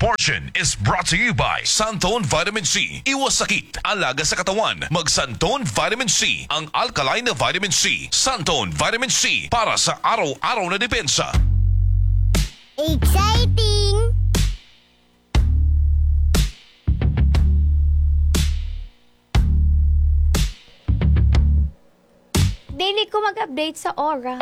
portion is brought to you by Santon Vitamin C. Iwas sakit, alaga sa katawan. Mag Santon Vitamin C, ang alkaline na vitamin C. Santon Vitamin C, para sa araw-araw na depensa. Exciting! Daily ko mag-update sa Aura.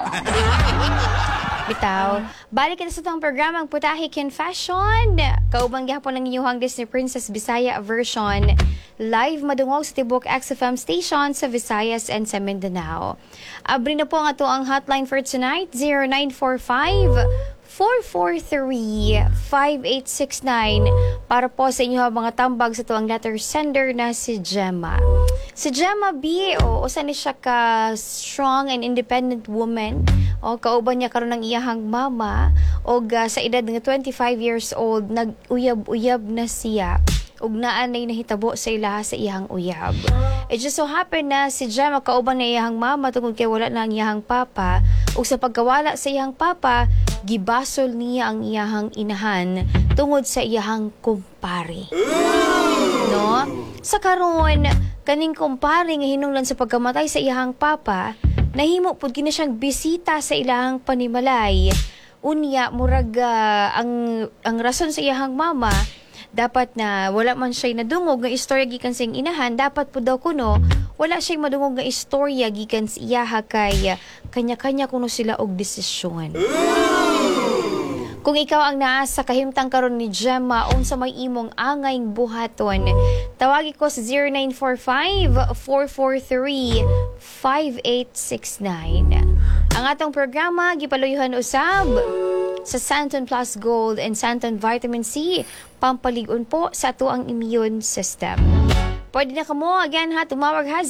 Bitaw, balik kita sa itong programang Putahe Confession. Kaubang gihapon ng inyong Disney Princess Bisaya version. Live madungog sa Tibok XFM station sa Visayas and sa Mindanao. Abri na po ang ato ang hotline for tonight, 0945-443-5869 para po sa inyo mga tambag sa tuwang letter sender na si Gemma. Si Gemma B, usa ni siya ka strong and independent woman. Kauban niya karon ng iyahang mama sa edad ng 25 years old, nag-uyab-uyab na siya ug naa nay nahitabo sa ilaha sa iyahang uyab. It just so happen na si Gemma kauban na iyahang mama tungod kay wala na ang iyahang papa ug sa pagkawala sa iyahang papa gibasol niya ang iyahang inahan tungod sa iyahang kumpare. No? Sa karon kaning kumpare nga hinungdan sa pagkamatay sa iyahang papa, nahimo pud kini siyang bisita sa ilahang panimalay. Unya murag ang rason sa iyahang mama dapat na wala man siya nadungog nga istorya gikan sa iyang inahan, dapat pud daw kuno wala siya madungog nga istorya gikan sa iyaha kay kanya-kanya kuno sila og desisyon. Kung ikaw ang naa sa kahimtang karon ni Gemma unsa may imong angayng buhaton, tawagi ko sa 0945-443-5869. Ang atong programa gipaluyuhan usab sa Santon Plus Gold and Santon Vitamin C, pampalig-on po sa ato ang immune system. Pwede na kamo, again ha, tumawag ha,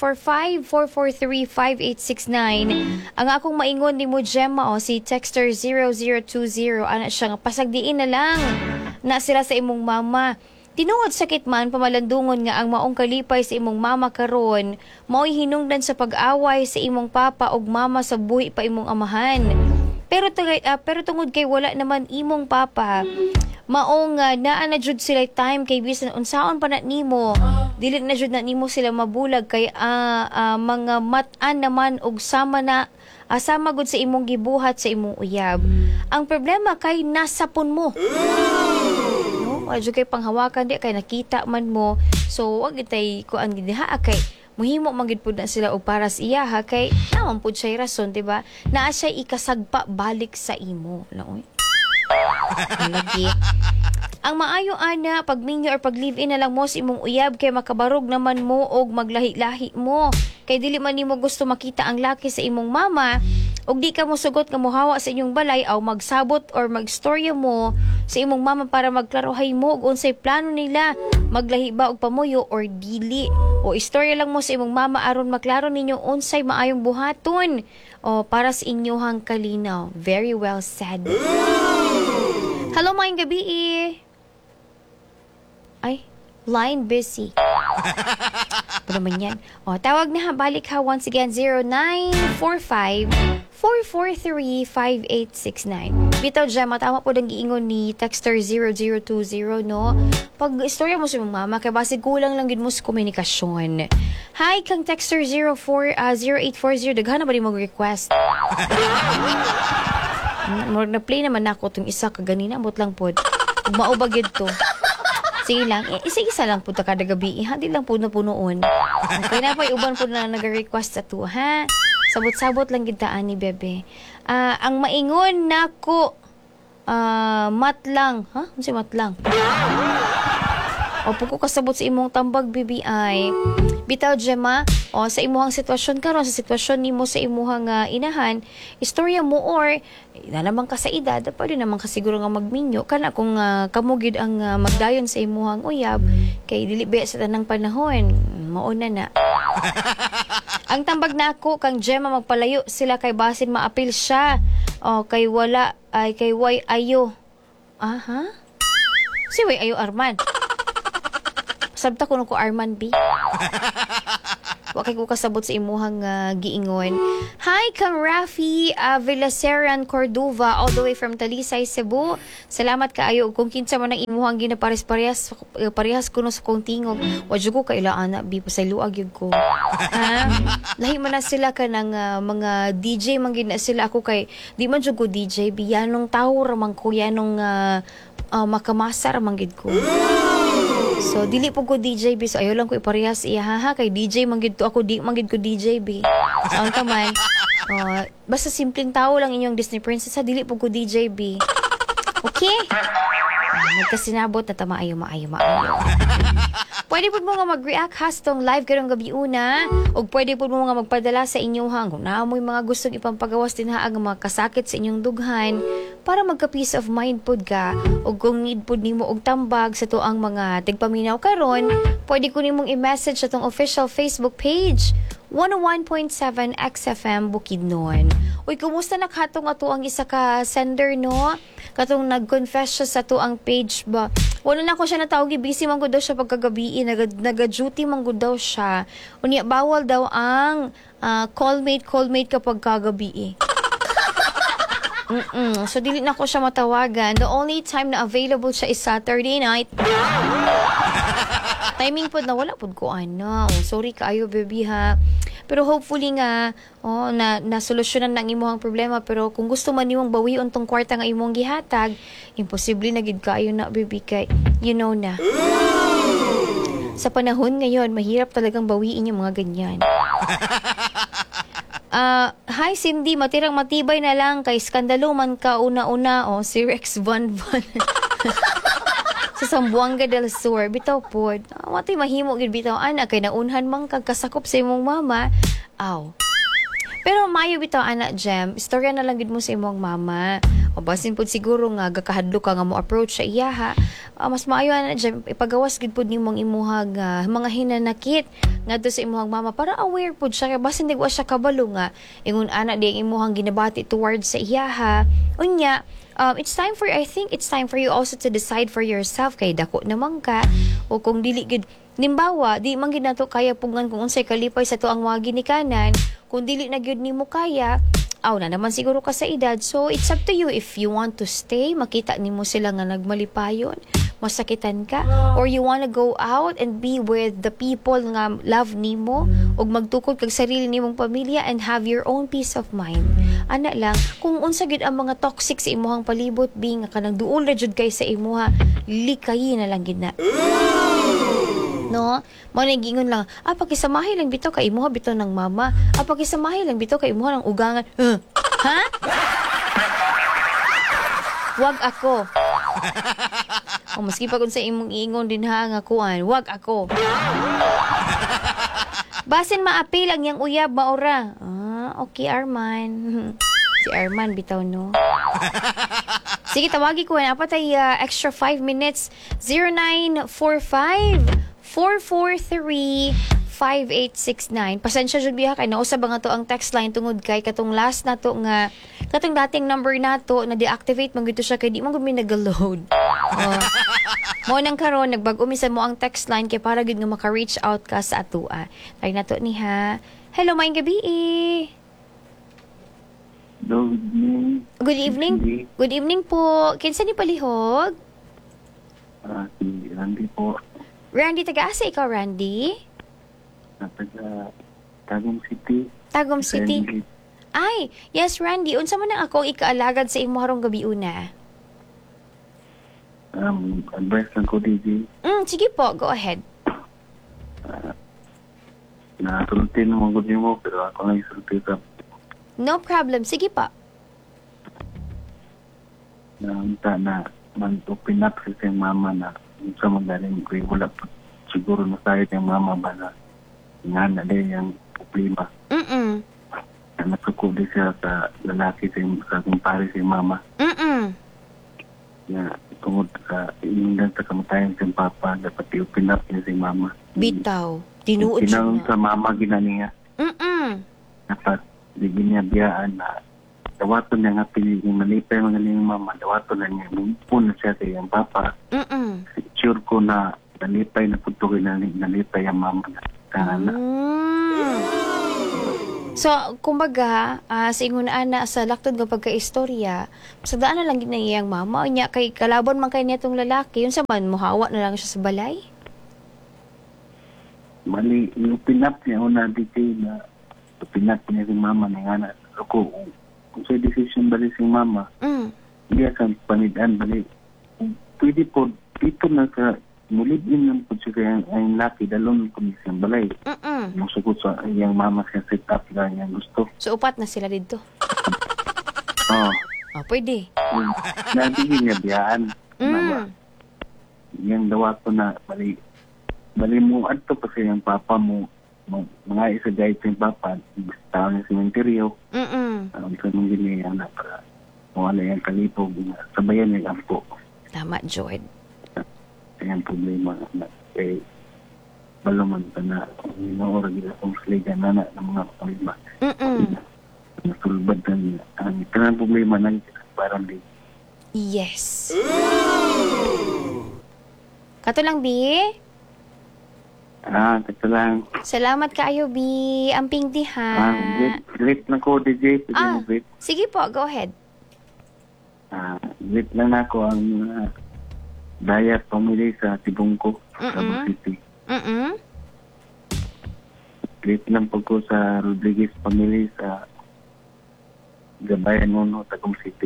0945-443-5869. Ang akong maingon ni mo, Gemma, si Texter 0020, ana siya nga, pasagdiin na lang na sila sa imong mama. Tinuod sakit man, pamalandungon nga ang maong kalipay sa imong mama karon, mao'y hinungdan sa pag-away sa imong papa og mama sa buhi pa imong amahan. Pero tungod kay wala naman imong papa, maong naa na jud sila time kay bisan unsaon pa na nimo, dili na jud na nimo sila mabulag kay mga mat-an naman og sama gud sa imong gibuhat sa imong uyab. Ang problema kay nasapon mo. No, wala jud kay panghawakan di kay nakita man mo. So wag itay kuan gidiha kay muhimo magid pud na sila og para sa iya ha kay naman pud siya rason, diba? Naa siya ikasagpa balik sa imo. Laoy. Lagi. Ang maayo ana pagminyo or pag-live-in na lang mo sa imong uyab kay makabarog naman mo og maglahi-lahi mo. Kay dili man nimo gusto makita ang laki sa imong mama og di ka mo sugot nga mohawa sa inyong balay aw magsabot or magstorya mo sa imong mama para magklarohay mo og unsay plano nila, maglahi ba og pamuyo or dili. O istorya lang mo sa imong mama aron maklaro ninyo unsay maayong buhaton o para sa inyohang kalinaw. Very well said. Hello, maayong gabi Ay, line busy. Ano naman yan? Tawag na ha, balik ha, once again, 0945-443-5869. Bitaw Gemma, tama po ang giingon ni Texter 0020, no? Pag istorya mo sa mong mama, kaya basig kulang lang din mo sa komunikasyon. Hi, kang Texter 0840, daghana ba rin mag-request? Na-play naman ako itong isa kaganina, amot lang po. Maubagid to. Sige lang, isa-isa lang po ta kada gabi. Hindi lang po na punoon. Okay na po, uban po na nag-request sa to, ha? Sabot-sabot lang gitaan ni Bebe. Ang maingon nako, matlang. Ha? Ano si matlang? O, pag ko kasabot sa imong tambag, BBI. Bitaw, Gemma, sa imuhang sitwasyon karon sa sitwasyon nimo sa imuhang inahan, istorya mo or na naman ka sa edad, pwede naman ka siguro nga magminyo kana kung kamugid ang magdayon sa imuhang uyab kay dili ba sa tanang panahon mauna na. Ang tambag na ako kang Gemma, magpalayo sila kay basin maapil siya kay wala ay kay way ayo. Aha, si way ayo Arman sabta ko Arman B. Wa kay ko kasabot sa imuhang giingon. Hi, Kang Rafi Villaseran Cordova, all the way from Talisay, Cebu. Salamat kaayo kung kinsa man ang imuhang ginapares-parehas kuno sa kong tingog. Wa jud ko kailaan na bi pasay luag yun ko. Lahi man na sila ka ng mga DJ man gid na sila ako kay di man jud ko DJ biyanong tao ramang ko yanong makamasar man gid ko. So dili po ko DJ B, so ayaw lang ko iparehas iya ha kay DJ manggid to ako, di manggid ko DJ B. So ang taman, basta simpleng tao lang inyong Disney princess ha, dili po ko DJ B. Okay? Nagkasinabot na maayo. Pwede po mo nga mag-react hastong live karong gabi una, o pwede po mo nga magpadala sa inyong kung naamoy mga gustong ipampagawas din ang mga kasakit sa inyong dughan para magka-peace of mind pod ka, o kung need pod nimo og tambag sa tuang mga tigpaminaw karon, pwede ko nimong i-message sa tong official Facebook page 101.7 XFM Bukidnon. Uy, kumusta nakatong ato ang isa ka sender, no? Katong nag-confess siya sa to ang page ba? Wala na ko siya natawag, busy man gud daw siya pagkagabi, naga-duty man gud daw siya. Unya bawal daw ang callmate kapag kagabi. So dili na ko siya matawagan. The only time na available siya is Saturday night. Timing pod na wala pod ko ana. Sorry kaayo baby ha. Pero hopefully nga na solusyonan na ang imong problema, pero kung gusto man nimong bawion tong kwarta nga imong gihatag, imposible na gid kaayo na baby kay you know na. Sa panahon ngayon, mahirap talagang bawiin yung mga ganyan. Hi Cindy, matirang matibay na lang kay skandalo man ka una-una si Rex Van sa Zamboanga del Sur, bitaw pod. Watay mahimo gid bitaw ana kay naunhan man kag kasakop sa imong mama. Aw. Pero mayo bitaw ana Jem, istorya na lang gid mo sa imong mama. O basin pod siguro nga gakahadlo ka nga mo approach sa iya ha. Mas maayo ana Jem, ipagawas gid pod nimong imuhag mga hinanakit ngadto sa imuhang mama para aware pod siya kay basin di wa siya kabalo nga ingon ana di ang imuhang ginabati towards sa iya ha. Unya, I think it's time for you also to decide for yourself kay dako naman ka, o kung dili gid nimbawa di man gid nato kaya pugan kung unsay kalipay sa tuang mga ginikanan, kung dili na gyud nimo kaya na naman siguro ka sa edad, so it's up to you if you want to stay, makita nimo sila nga nagmalipayon, masakitan ka, or you wanna go out and be with the people nga love nimo ug magtukod kag sarili nimong pamilya and have your own peace of mind. Ana lang, kung unsa gid ang mga toxic sa imuhang palibot, nga kanang duol ra jud kay sa imuha, likayi na lang gid na. No? Mo nagingon lang, pakisamahi lang bitaw kay imuha bitaw ng mama. Pakisamahi lang bitaw kay imuha ng ugangan. Ha? Wag ako. Maski pa kung sa imong iingon din ha nga kuan, wag ako. Basin maapil ang yang uyab maura. Okay Arman. Si Arman bitaw no. Sige, tawagi ko na patay extra 5 minutes. 0945-443-5869. Pasensya jud biha kay nausab nga to ang text line tungod kay katong last na to nga katong dating number na to na deactivate man gito siya kay di man gud mi nag-load. Mo nang karon nagbag-o misan mo ang text line kay para gid nga maka-reach out ka sa atua. Try na to ni ha. Hello, maayong gabi. Good evening. Good evening po. Kinsa ni palihog? Si Randy po. Randy, taga-asa ikaw, Randy? Taga Tagum City. Tagum City? Ay, yes, Randy. Unsa man ang akong ikaalagad sa imo harong gabi una? Advice lang ko, DJ. Sige po, go ahead. Nasulti naman ko mo, pero ako lang isulti ka. No problem. Sige pa. Na man-open up sa yung mama na sa magaling ko, wala po siguro na sa'yo yung mama ba na nga na din yung problema. Na nasukuli siya sa lalaki sa kumpare sa yung mama. Na tungod sa iningan sa kamatayan sa papa, dapat i-open up niya sa yung mama. Bitaw. Tinuod siya na. Sa mama ginaniya. Dapat bigyan niya biyaan na dawaton niya nga piniging malipay mga niyong mama, dawaton na niya mumpun na siya sa iyang papa. Sure ko na nalipay na putukin na nalipay ang mama na kanana. So, kumbaga, sa ingon ana sa laktod nga pagkaistorya, sa daan na lang gid na iyang mama, nya kay kalaban man kay niya tong lalaki, yun sa man muhawa na lang siya sa balay. Mali, yung pinap niya una DJ na pinap niya si mama na nga na ako, kung sa decision bali si mama, hindi akan panidaan bali. Pwede po, dito na ka, mulibin lang po siya ang laki, dalon po siyang balay. Yung sugot sa iyang mama siya set up na niyang gusto. So, upat na sila dito. Oo. Oh, pwede. Nabigyan niya biyaan. Yung dawa ko na, bali mo, ato pa siya yung papa mo, mga isa guide sa yung papa, tao ng sementeryo. Sa mga ganyan na para kung ano yung kalipog, sabayan niya ang po. Tama, Jord. Kayang problema na kay baluman pa na inoorag nila kung sliga na ng mga problema. Nasulbad na ang kanang problema na parang di. Yes. Kato lang, B. Ito lang. Salamat kaayo, B. Amping di, ha? Great na ko, DJ. Pwede mo great. Sige po, go ahead. Great lang ako ang Dayat pamilya sa Tibungko, Cebu City. Great lang po ko sa Rodriguez pamilya sa Gabayan Uno, Tagum City.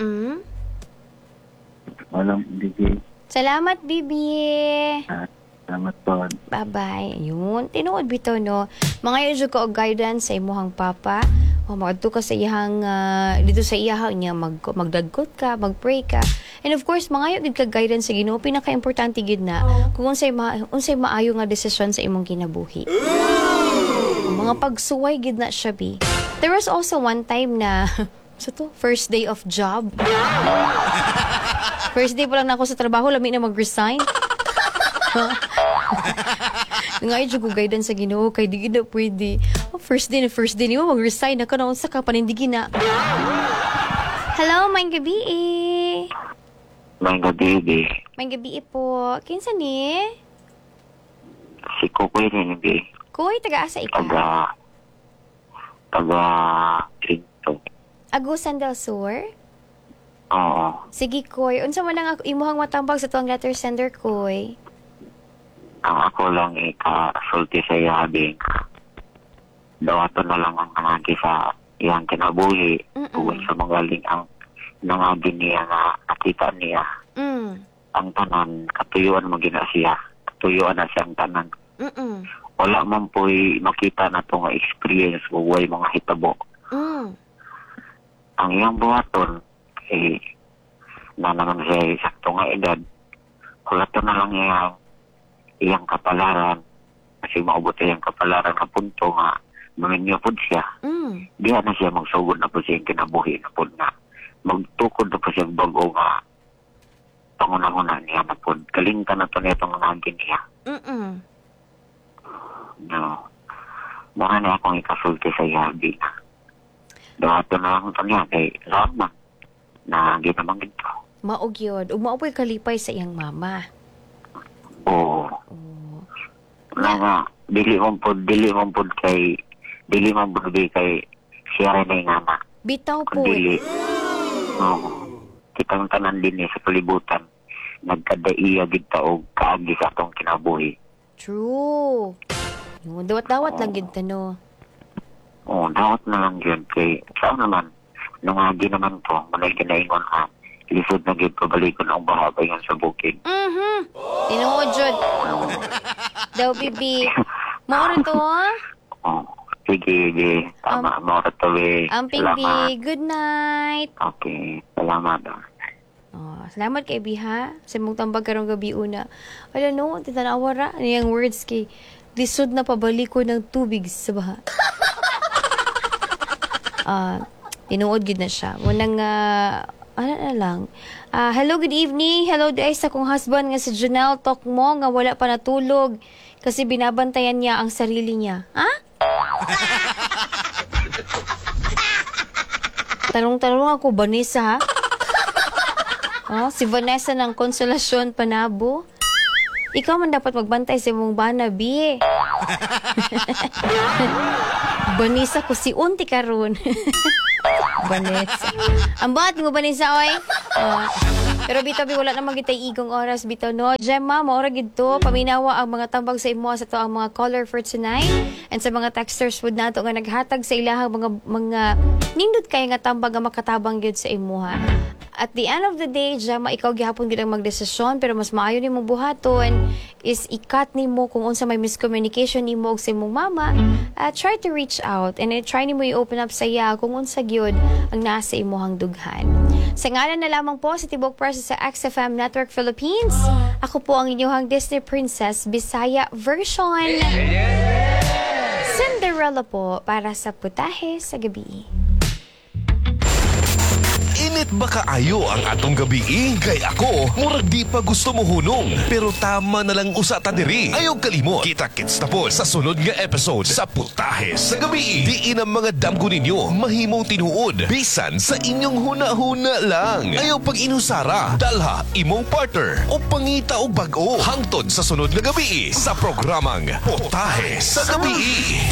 Walang DJ. Salamat, Bibi. Salamat po. Bye-bye. Yun. Tinuod bito, no? Mga yun ko og guidance sa imuhang papa. O magadto ka sa iyahang, dito sa iyahang niya, magdagkot ka, magpray ka. And of course, mga yun ka guidance sa Ginoo, pinaka-importante gid na kung unsay maayo nga desisyon sa imong kinabuhi. Mga pagsuway gid na siya, B. There was also one time na, first day of job. First day pa lang na ako sa trabaho, lami na mag-resign. Ngayon dyan ko guidance sa Ginoo kay di gina pwede. First day ni mo mag-resign na ka na unsa ka panindigin na. Hello, maing gabi eh. Maing gabi eh. Maing gabi po. Kinsa ni? Si Kukoy rin eh. Koy, taga-asa ika? Taga Trinto. Agusan del Sur? Oo. Sige, Koy. Unsa man lang imuhang matambag sa tuwang letter sender, Koy? Ako lang ikasulti sa ihabing. Dawato na lang ang nangagi sa iyang kinabuhi. Kung sa magaling ang nangagi niya na nakita niya. Ang tanan, katuyuan magina siya. Katuyuan na siyang tanan. Wala man po'y makita na ito nga experience o way mga hitabo. Ang iyang buhaton, na naman siya sakto nga edad, kulato na lang iyang kapalaran, kasi maubot iyang kapalaran na punto nga maminyo po siya. Diyan na siya magsugod na po siya yung kinabuhi na po na magtukod na po siya bago nga pangunahuna niya na po. Kalingkan na po niya itong nagin niya. No. Mara na akong ikasulti sa yabi na. Dawato na lang ito niya kay Lama na ginamang ito. Maog yun. Umaupoy kalipay sa iyang mama. Oo. Nga, dili man po kay siya rin ay ngana. Bitaw po. Dili. Kitang tanan din sa palibutan. Nagkadaiya gid ta og kaagi sa atong kinabuhi. True. Yung dawat-dawat lang gid tano. Oo, dawat na lang yun. Kay, saan naman, nungagi naman po, manay kinaingon ka, lisod na gid pabalikon ang bahabay yan sa bukid. Tinuod jud. Daw, bibi. Maura to, ha? Oo. Sige, tama. Maura to, Amping, bi. Good night. Okay. Salamat. Salamat kay Bi, ha? Sa mong tambag karong gabi una. Wala no, titanawara. Ano yung words kay lisod na pabaliko ng tubig sa baha. Tinuod gid na siya. Munang, ano na lang. Hello, good evening. Hello, guys, sa kong husband nga si Janelle Talk mo nga wala pa natulog kasi binabantayan niya ang sarili niya. Ha? Tanong-tanong ako, Vanessa, ha? Si Vanessa ng Konsolasyon Panabo. Ikaw man dapat magbantay sa mong bana, B. Banisa ko si unti karon. Vanessa. Ang buhat mo, Vanessa, oy. Pero bitaw, wala namang kitay igong oras, bitaw, no? Gemma, maura gito, paminawa ang mga tambag sa imo sa to ang mga caller for tonight. And sa mga texters food nato nga naghatag sa ilahang mga nindot kay nga tambag nga makatabang gyud sa imo, ha. At the end of the day, Gemma, ikaw gihapon gyud ang magdesisyon, pero mas maayo nimo buhaton is ikat nimo kung unsa may miscommunication nimo og sa imong mama. Try to reach out and try nimo i-open up sa iya kung unsa gyud ang nasa imong dughan. Sa ngalan na lamang po sa Tibok Press sa XFM Network Philippines, ako po ang inyong Disney Princess Bisaya version. Cinderella po para sa putahe sa gabi. Init ba kaayo ang atong gabi? Kay ako, murag di pa gusto mo hunong. Pero tama na lang usa ta diri. Ayaw kalimot. Kita-kits na po sa sunod nga episode sa Putahe sa Gabi. Diin ang mga damgo ninyo mahimong tinuod. Bisan sa inyong huna-huna lang. Ayaw pag inusara. Dalha imong partner o pangita o bag-o. Hangtod sa sunod nga gabi sa programang Putahe sa Gabi.